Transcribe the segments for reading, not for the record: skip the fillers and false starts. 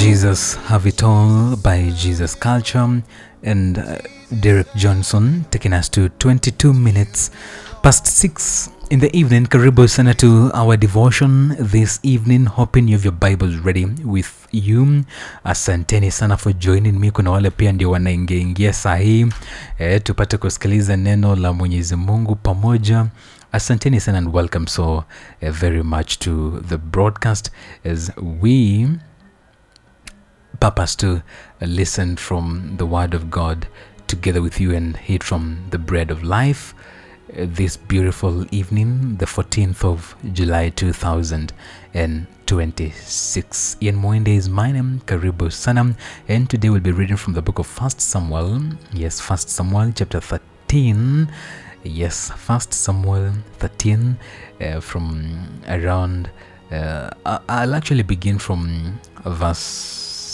Jesus Have It All by Jesus Culture and Derek Johnson, taking us to 22 minutes past 6 in the evening. Karibu sana to our devotion this evening, hoping you have your Bibles ready with you. Asanteni sana for joining me. Kuna wale pia ndio wanaingia sahi tupate kusikiliza neno la Mwenyezi Mungu pamoja. Asanteni sana and welcome so very much to the broadcast as we purpose to listen from the Word of God together with you and eat from the bread of life this beautiful evening, the 14th of July 2026. Ian Mwende is my name, Karibu Sanam, and today we'll be reading from the book of 1 Samuel. Yes, 1 Samuel chapter 13. Yes, 1 Samuel 13 from around, I'll actually begin from verse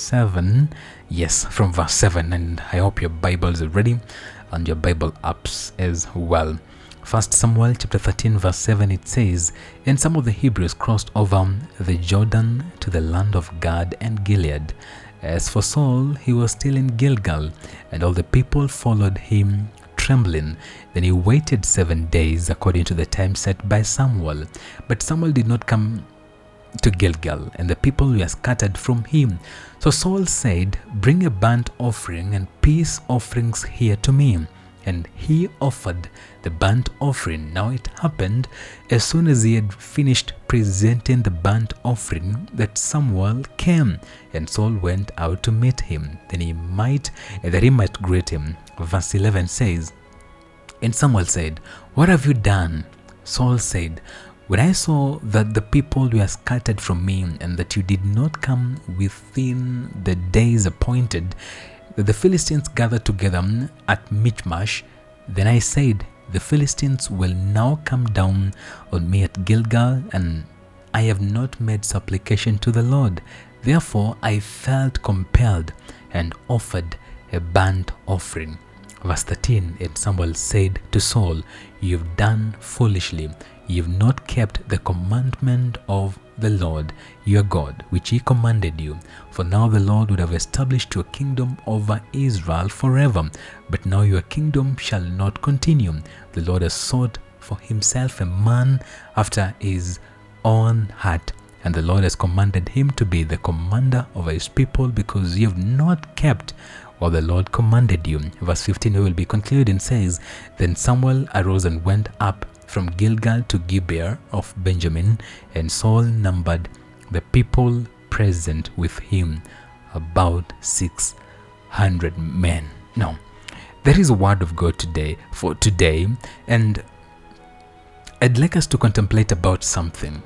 7. Yes, from verse 7, and I hope your Bibles are ready and your Bible apps as well. 1 Samuel chapter 13 verse 7, it says, "And some of the Hebrews crossed over the Jordan to the land of Gad and Gilead. As for Saul, he was still in Gilgal, and all the people followed him trembling. Then he waited 7 days according to the time set by Samuel. But Samuel did not come to Gilgal, and the people were scattered from him. So Saul said, 'Bring a burnt offering and peace offerings here to me.' And he offered the burnt offering. Now it happened, as soon as he had finished presenting the burnt offering, that Samuel came, and Saul went out to meet him, that he might greet him." Verse 11 says, "And Samuel said, 'What have you done?' Saul said, 'When I saw that the people were scattered from me, and that you did not come within the days appointed, that the Philistines gathered together at Michmash, then I said, the Philistines will now come down on me at Gilgal, and I have not made supplication to the Lord. Therefore I felt compelled and offered a burnt offering." Verse 13, "And Samuel said to Saul, 'You have done foolishly. You have not kept the commandment of the Lord your God, which he commanded you. For now the Lord would have established your kingdom over Israel forever. But now your kingdom shall not continue. The Lord has sought for himself a man after his own heart, and the Lord has commanded him to be the commander over his people, because you have not kept what the Lord commanded you." Verse 15 we will be concluding says, "Then Samuel arose and went up from Gilgal to Gibeah of Benjamin, and Saul numbered the people present with him about 600 men." Now, there is a word of God for today, and I'd like us to contemplate about something.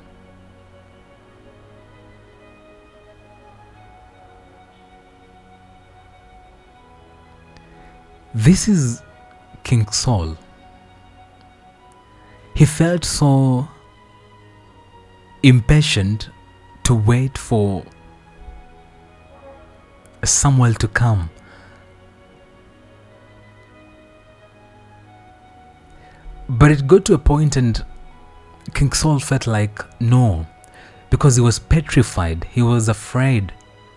This is King Saul. He felt so impatient to wait for Samuel to come. But it got to a point and King Saul felt like no, because he was petrified. He was afraid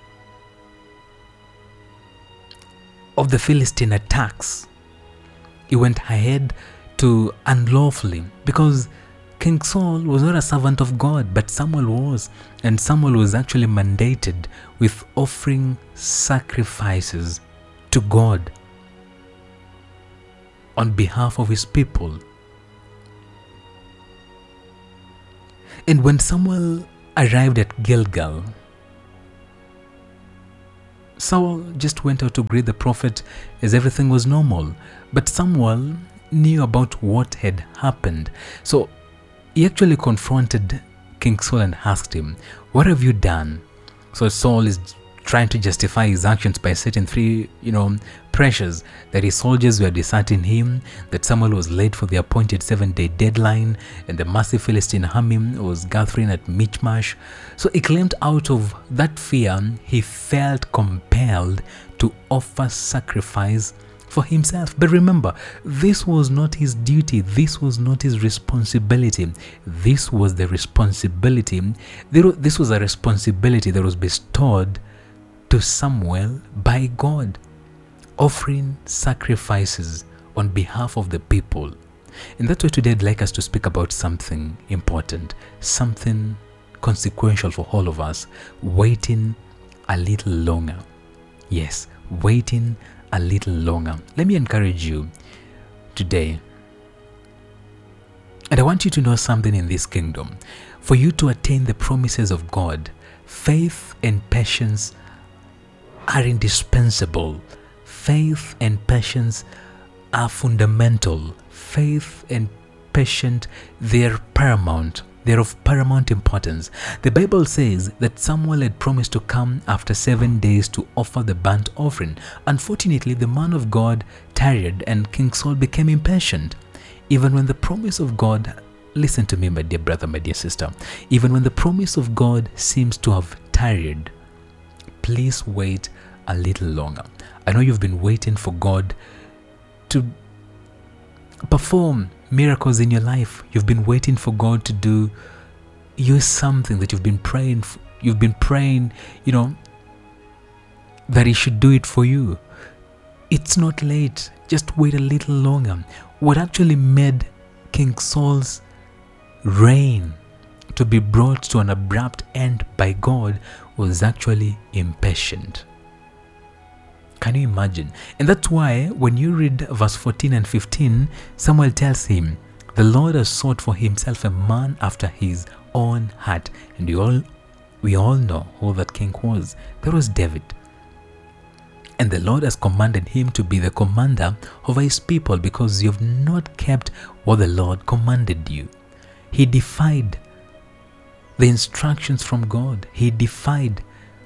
of the Philistine attacks. He went ahead to unlawfully, because King Saul was not a servant of God, but Samuel was, and Samuel was actually mandated with offering sacrifices to God on behalf of his people. And when Samuel arrived at Gilgal, Saul just went out to greet the prophet as everything was normal, but Samuel knew about what had happened. So he actually confronted King Saul and asked him, "What have you done?" So Saul is trying to justify his actions by setting three, pressures: that his soldiers were deserting him, that Samuel was late for the appointed 7-day deadline, and the massive Philistine army was gathering at Michmash. So he claimed out of that fear, he felt compelled to offer sacrifice for himself. But remember, this was not his duty. This was not his responsibility. This was a responsibility that was bestowed to Samuel by God, offering sacrifices on behalf of the people. And that's why today I'd like us to speak about something important, something consequential for all of us: waiting a little longer. Yes, waiting a little longer. Let me encourage you today. And I want you to know something in this kingdom. For you to attain the promises of God, faith and patience are indispensable. Faith and patience are fundamental. Faith and patience, they're paramount. They're of paramount importance. The Bible says that Samuel had promised to come after 7 days to offer the burnt offering. Unfortunately, the man of God tarried and King Saul became impatient. Even when the promise of God, listen to me, my dear brother, my dear sister, even when the promise of God seems to have tarried, please wait a little longer. I know you've been waiting for God to perform miracles in your life. You've been waiting for God to do you something that you've been praying for. You've been praying, that He should do it for you. It's not late. Just wait a little longer. What actually made King Saul's reign to be brought to an abrupt end by God was actually impatient. Can you imagine? And that's why when you read verse 14 and 15, Samuel tells him, the Lord has sought for himself a man after his own heart. And we all know who that king was. That was David. And the Lord has commanded him to be the commander over his people because you have not kept what the Lord commanded you. He defied the instructions from God. He defied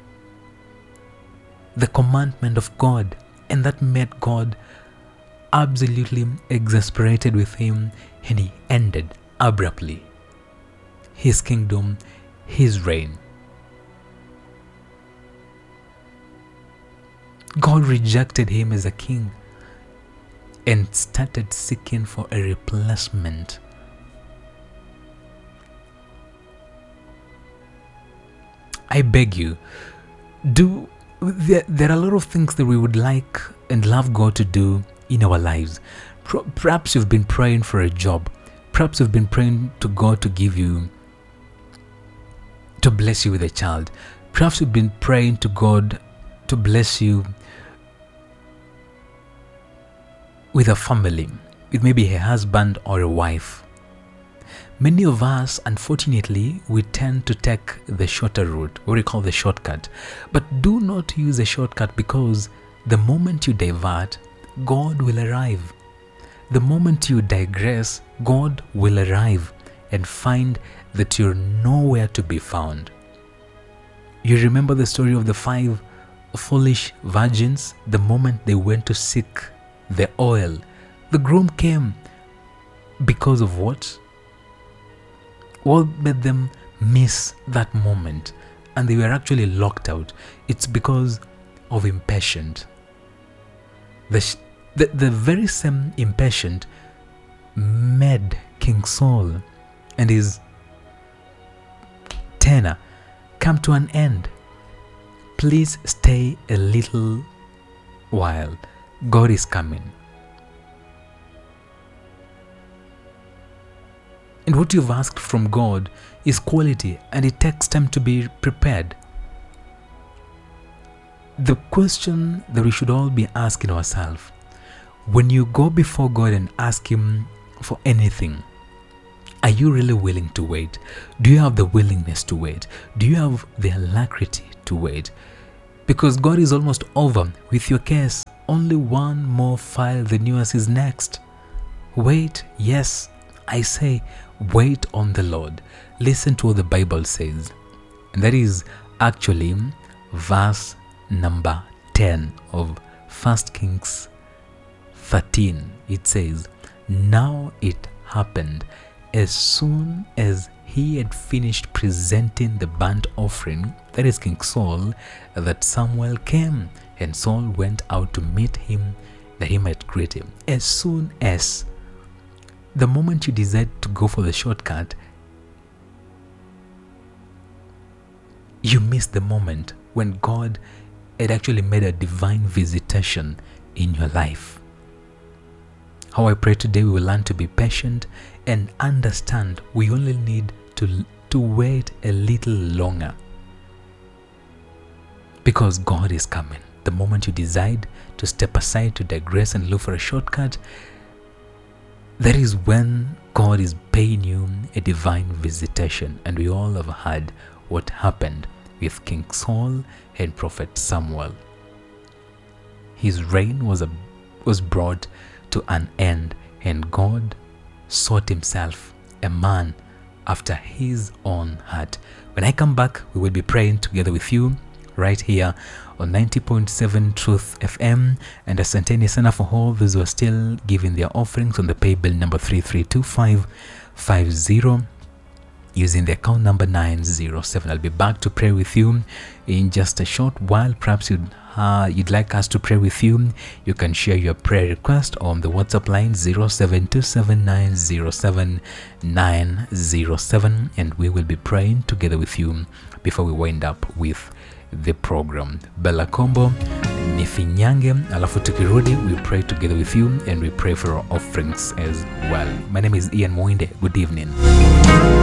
the commandment of God, and that made God absolutely exasperated with him, and he ended abruptly his kingdom, his reign. God rejected him as a king and started seeking for a replacement. I beg you, there are a lot of things that we would like and love God to do in our lives. Perhaps you've been praying for a job. Perhaps you've been praying to God to bless you with a child. Perhaps you've been praying to God to bless you with a family, with maybe a husband or a wife. Many of us, unfortunately, we tend to take the shorter route, what we call the shortcut. But do not use a shortcut, because the moment you divert, God will arrive. The moment you digress, God will arrive and find that you're nowhere to be found. You remember the story of the 5 foolish virgins? The moment they went to seek the oil, the groom came. Because of what? What made them miss that moment? And they were actually locked out. It's because of impatience. The very same impatient made King Saul and his tenure come to an end. Please stay a little while. God is coming. And what you've asked from God is quality, and it takes time to be prepared. The question that we should all be asking ourselves, when you go before God and ask Him for anything, are you really willing to wait? Do you have the willingness to wait? Do you have the alacrity to wait? Because God is almost over with your case. Only one more file than yours is next. Wait, yes, I say, wait on the Lord. Listen to what the Bible says. And that is actually verse number 10 of 1 Kings 13. It says, now it happened as soon as he had finished presenting the burnt offering, that is King Saul, that Samuel came, and Saul went out to meet him that he might greet him. As soon as, the moment you decide to go for the shortcut, you miss the moment when God it actually made a divine visitation in your life. How I pray today we will learn to be patient and understand we only need to wait a little longer, because God is coming. The moment you decide to step aside, to digress and look for a shortcut, that is when God is paying you a divine visitation. And we all have heard what happened with King Saul and Prophet Samuel. His reign was brought to an end, and God sought himself a man after his own heart. When I come back, we will be praying together with you right here on 90.7 Truth FM. And asanteni sana for all those who are still giving their offerings on the pay bill number 332550 using the account number 907. I'll be back to pray with you in just a short while. Perhaps you'd like us to pray with you. You can share your prayer request on the WhatsApp line 0727907907, and we will be praying together with you before we wind up with the program. Bella Combo Nifinyange, alafu tukirudi we pray together with you and we pray for our offerings as well. My name is Ian Mwinde. Good evening.